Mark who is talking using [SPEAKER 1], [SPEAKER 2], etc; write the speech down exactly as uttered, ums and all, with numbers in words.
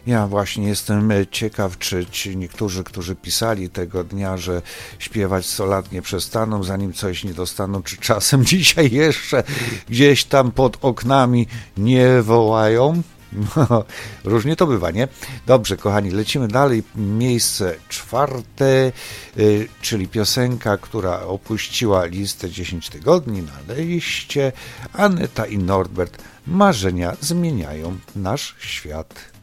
[SPEAKER 1] Ja właśnie jestem ciekaw, czy ci niektórzy, którzy pisali tego dnia, że śpiewać sto lat nie przestaną, zanim coś nie dostaną, czy czasem dzisiaj jeszcze gdzieś tam pod oknami nie wołają. Różnie to bywa, nie? Dobrze, kochani, lecimy dalej. Miejsce czwarte, y, czyli piosenka, która opuściła listę dziesięć tygodni na liście. Aneta i Norbert. Marzenia zmieniają nasz świat.